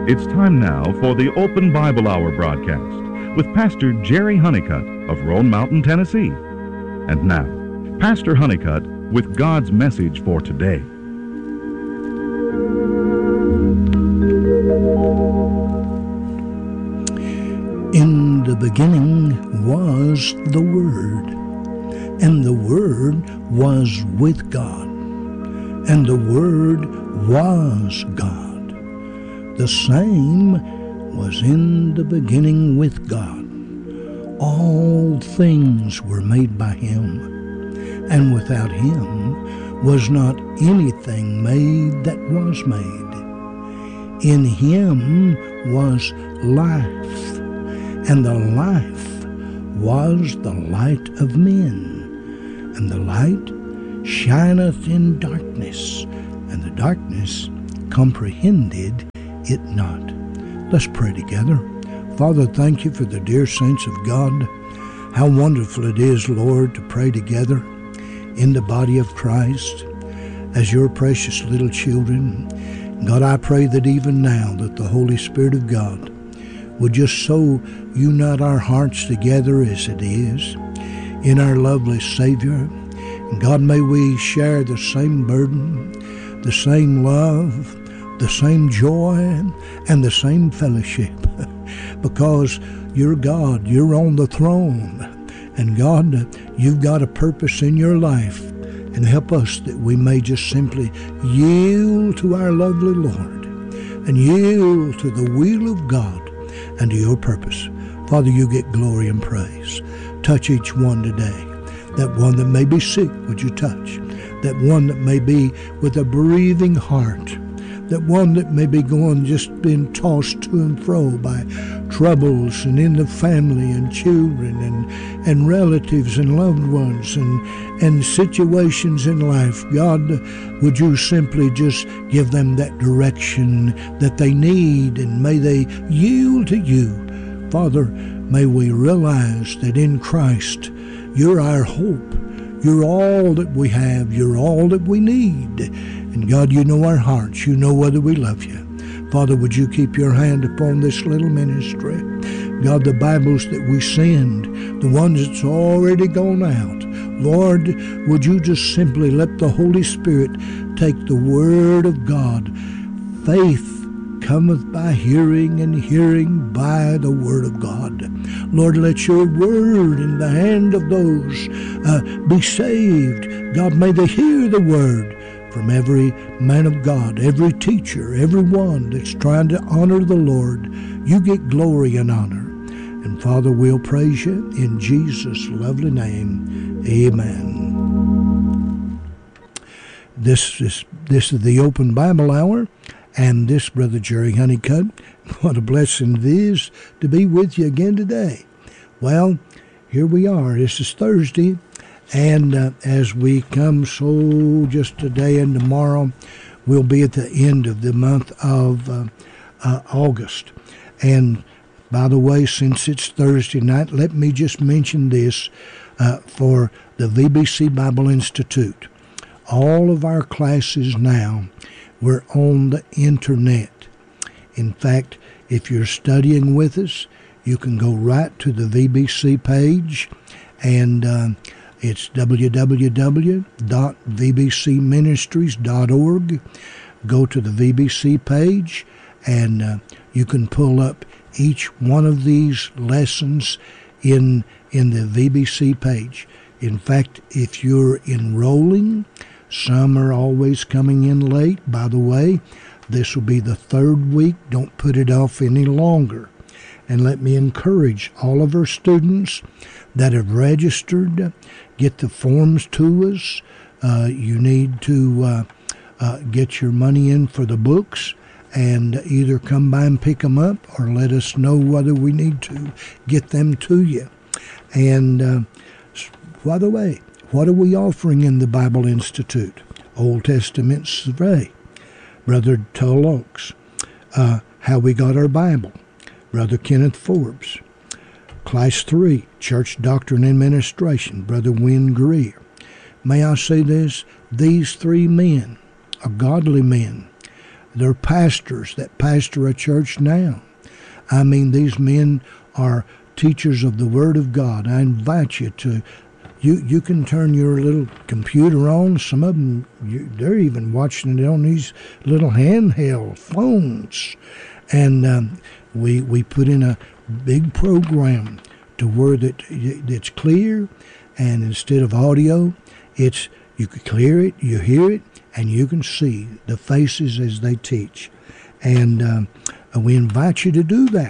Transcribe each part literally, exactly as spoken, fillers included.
It's time now for the Open Bible Hour broadcast with Pastor Jerry Honeycutt of Roan Mountain, Tennessee. And now, Pastor Honeycutt with God's message for today. In the beginning was the Word, and the Word was with God, and the Word was God. The same was in the beginning with God. All things were made by Him, and without Him was not anything made that was made. In Him was life, and the life was the light of men. And the light shineth in darkness, and the darkness comprehended it not. Let's pray together. Father, thank you for the dear saints of God. How wonderful it is, Lord, to pray together in the body of Christ as your precious little children. God, I pray that even now that the Holy Spirit of God would just so unite our hearts together as it is in our lovely Savior. And God, may we share the same burden, the same love, the same joy, and the same fellowship. Because you're God, you're on the throne. And God, you've got a purpose in your life. And help us that we may just simply yield to our lovely Lord and yield to the will of God and to your purpose. Father, you get glory and praise. Touch each one today. That one that may be sick, would you touch? That one that may be with a bereaving heart. That one that may be going, just being tossed to and fro by troubles and in the family and children and, and relatives and loved ones and, and situations in life. God, would you simply just give them that direction that they need, and may they yield to you. Father, may we realize that in Christ, you're our hope. You're all that we have. You're all that we need. And God, you know our hearts. You know whether we love you. Father, would you keep your hand upon this little ministry? God, the Bibles that we send, the ones that's already gone out, Lord, would you just simply let the Holy Spirit take the Word of God. Faith cometh by hearing, and hearing by the Word of God. Lord, let your Word in the hand of those uh, be saved. God, may they hear the Word from every man of God, every teacher, everyone that's trying to honor the Lord. You get glory and honor. And Father, we'll praise you in Jesus' lovely name. Amen. This is, this is the Open Bible Hour. And this, Brother Jerry Honeycutt, what a blessing it is to be with you again today. Well, here we are. This is Thursday, and uh, as we come so just today and tomorrow, we'll be at the end of the month of uh, uh, August. And by the way, since it's Thursday night, let me just mention this uh, for the V B C Bible Institute. All of our classes now, we're on the internet. In fact, if you're studying with us, you can go right to the V B C page, and uh, it's w w w dot v b c ministries dot org. Go to the V B C page, and uh, you can pull up each one of these lessons in in the V B C page. In fact, if you're enrolling, some are always coming in late. By the way, this will be the third week. Don't put it off any longer. And let me encourage all of our students that have registered, get the forms to us. Uh, you need to uh, uh, get your money in for the books, and either come by and pick them up or let us know whether we need to get them to you. And uh, by the way, what are we offering in the Bible Institute? Old Testament Survey. Brother Tull Oaks. Uh, How We Got Our Bible. Brother Kenneth Forbes. Class three, Church Doctrine and Administration. Brother Wynn Greer. May I say this? These three men are godly men. They're pastors that pastor a church now. I mean, these men are teachers of the Word of God. I invite you to, you you can turn your little computer on. Some of them, you, they're even watching it on these little handheld phones. And um, we we put in a big program to where that it's clear, and instead of audio, it's you can clear it, you hear it, and you can see the faces as they teach. And um, we invite you to do that.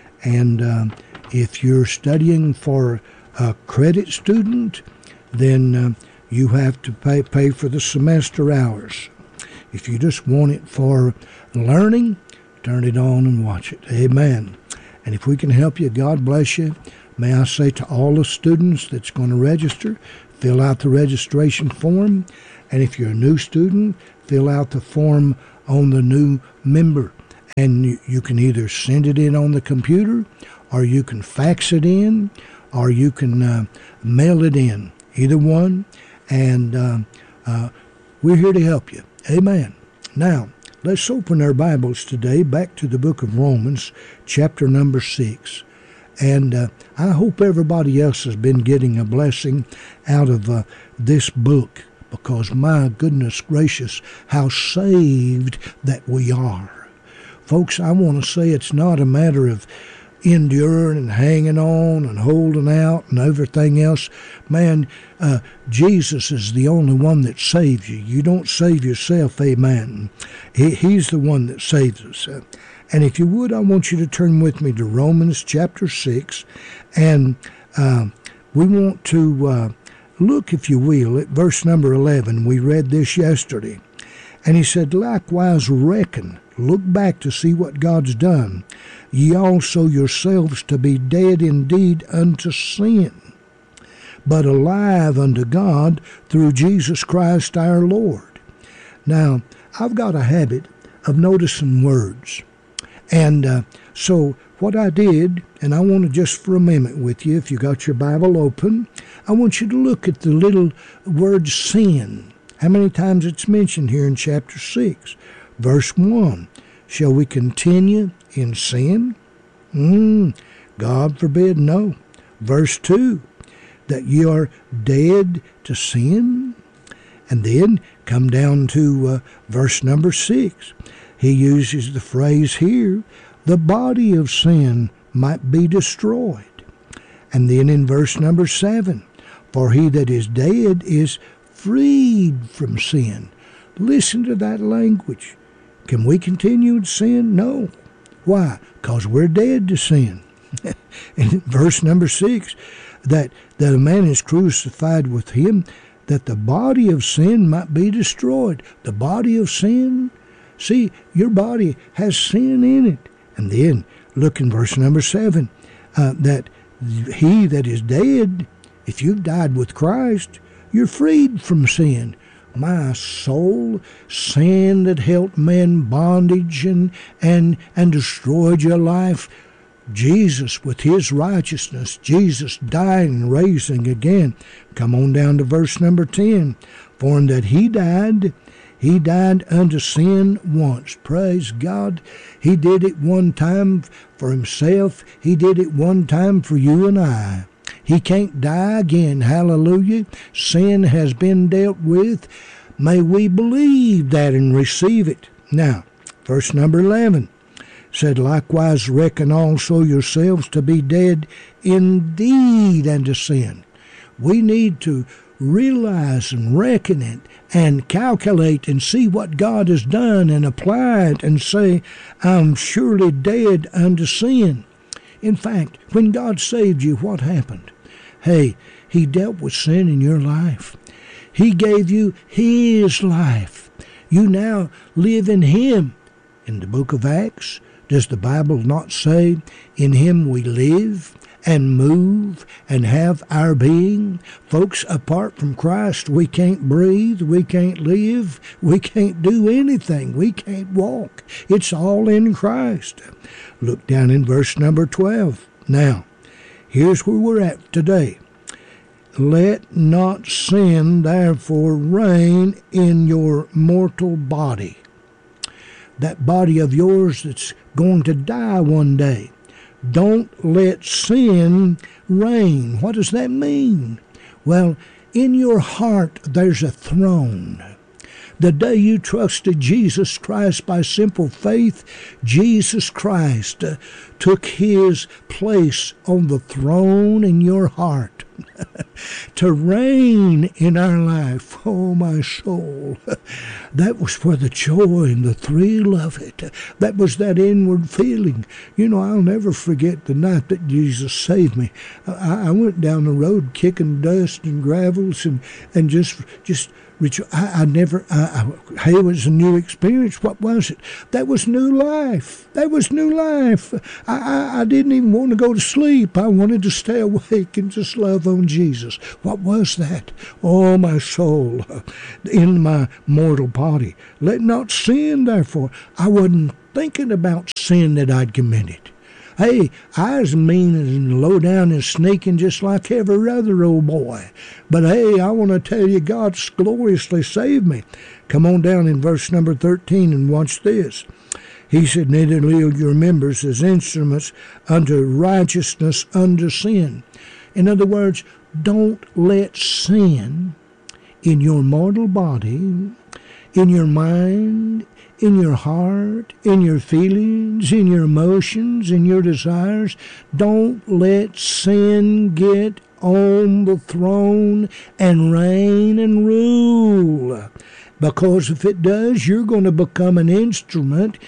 And um, if you're studying for a credit student, then uh, you have to pay pay for the semester hours. If you just want it for learning, turn it on and watch it. Amen. And if we can help you, God bless you. May I say to all the students that's going to register, fill out the registration form. And if you're a new student, fill out the form on the new member. And you, you can either send it in on the computer, or you can fax it in, or you can uh, mail it in. Either one. And uh, uh, we're here to help you. Amen. Now, let's open our Bibles today back to the book of Romans, chapter number six. And uh, I hope everybody else has been getting a blessing out of uh, this book, because my goodness gracious, how saved that we are. Folks, I want to say it's not a matter of enduring and hanging on and holding out and everything else. Man, uh, Jesus is the only one that saves you. You don't save yourself, amen. He, he's the one that saves us. Uh, and if you would, I want you to turn with me to Romans chapter six. And uh, we want to uh, look, if you will, at verse number eleven. We read this yesterday. And he said, likewise reckon, look back to see what God's done, ye also yourselves to be dead indeed unto sin, but alive unto God through Jesus Christ our Lord. Now, I've got a habit of noticing words. And uh, so what I did, and I want to just for a minute with you, if you got your Bible open, I want you to look at the little word sin. How many times it's mentioned here in chapter six? Verse one, shall we continue in sin? Mm, God forbid, no. Verse two, that ye are dead to sin. And then come down to uh, verse number six. He uses the phrase here, the body of sin might be destroyed. And then in verse number seven, for he that is dead is freed from sin. Listen to that language. Can we continue in sin? No. Why? Because we're dead to sin. In verse number six, that, that a man is crucified with him, that the body of sin might be destroyed. The body of sin, see, your body has sin in it. And then, look in verse number seven, uh, that he that is dead, if you've died with Christ, you're freed from sin. My soul, sin that held man bondage and, and, and destroyed your life, Jesus with his righteousness, Jesus dying and raising again. Come on down to verse number ten. For in that he died, he died unto sin once. Praise God. He did it one time for himself. He did it one time for you and I. He can't die again. Hallelujah. Sin has been dealt with. May we believe that and receive it. Now, verse number eleven said, likewise reckon also yourselves to be dead indeed unto sin. We need to realize and reckon it and calculate and see what God has done and apply it and say, I'm surely dead unto sin. In fact, when God saved you, what happened? Hey, he dealt with sin in your life. He gave you his life. You now live in him. In the book of Acts, does the Bible not say, in him we live and move and have our being? Folks, apart from Christ, we can't breathe, we can't live, we can't do anything, we can't walk. It's all in Christ. Look down in verse number twelve. Now, here's where we're at today. Let not sin therefore reign in your mortal body, that body of yours that's going to die one day. Don't let sin reign. What does that mean? Well, in your heart there's a throne. The day you trusted Jesus Christ by simple faith, Jesus Christ uh, took his place on the throne in your heart to reign in our life. Oh, my soul. That was for the joy and the thrill of it. That was that inward feeling. You know, I'll never forget the night that Jesus saved me. I, I went down the road kicking dust and gravels and, and just just Which I, I never, I, I, hey, it was a new experience. What was it? That was new life. That was new life. I, I, I didn't even want to go to sleep. I wanted to stay awake and just love on Jesus. What was that? Oh, my soul, in my mortal body. Let not sin, therefore. I wasn't thinking about sin that I'd committed. Hey, I was mean and low down and sneaking just like every other old boy. But hey, I want to tell you, God's gloriously saved me. Come on down in verse number thirteen and watch this. He said, neither yield your members as instruments unto righteousness unto sin. In other words, don't let sin in your mortal body, in your mind, in your heart, in your feelings, in your emotions, in your desires. Don't let sin get on the throne and reign and rule. Because if it does, you're going to become an instrument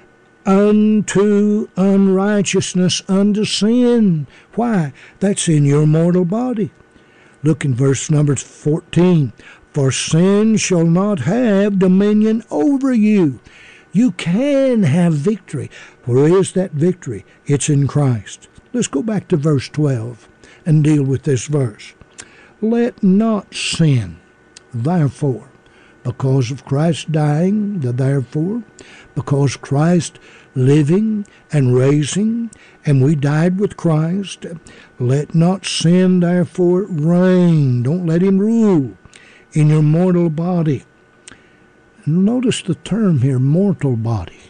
unto unrighteousness, unto sin. Why? That's in your mortal body. Look in verse number fourteen. For sin shall not have dominion over you. You can have victory. Where is that victory? It's in Christ. Let's go back to verse twelve and deal with this verse. Let not sin, therefore, because of Christ dying, the therefore, because Christ living and raising, and we died with Christ, let not sin, therefore, reign. Don't let him rule in your mortal body. Notice the term here, mortal body.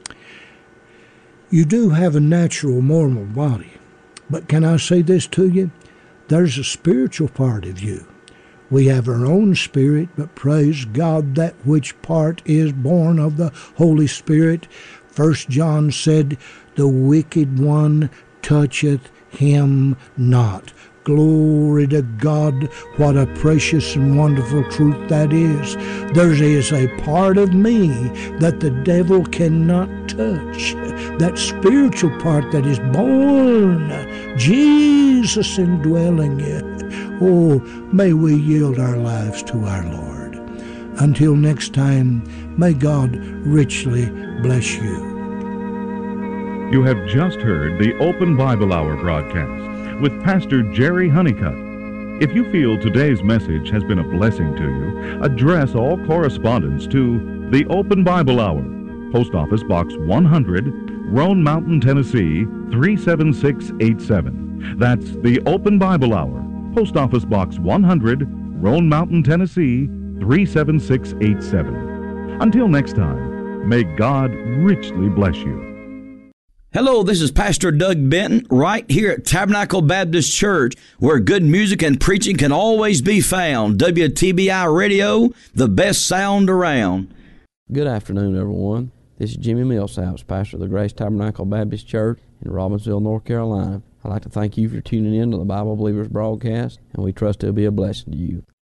You do have a natural mortal body, but can I say this to you? There's a spiritual part of you. We have our own spirit, but praise God, that which part is born of the Holy Spirit. First John said, the wicked one toucheth him not. Glory to God, what a precious and wonderful truth that is. There is a part of me that the devil cannot touch. That spiritual part that is born, Jesus indwelling you. Oh, may we yield our lives to our Lord. Until next time, may God richly bless you. You have just heard the Open Bible Hour broadcast with Pastor Jerry Honeycutt. If you feel today's message has been a blessing to you, address all correspondence to the Open Bible Hour, Post Office Box one hundred, Roan Mountain, Tennessee three seven six eight seven. That's the Open Bible Hour, Post Office Box one hundred, Roan Mountain, Tennessee three seven six eight seven. Until next time, may God richly bless you. Hello, this is Pastor Doug Benton, right here at Tabernacle Baptist Church, where good music and preaching can always be found. W T B I Radio, the best sound around. Good afternoon, everyone. This is Jimmy Millsaps, pastor of the Grace Tabernacle Baptist Church in Robbinsville, North Carolina. I'd like to thank you for tuning in to the Bible Believers broadcast, and we trust it'll be a blessing to you.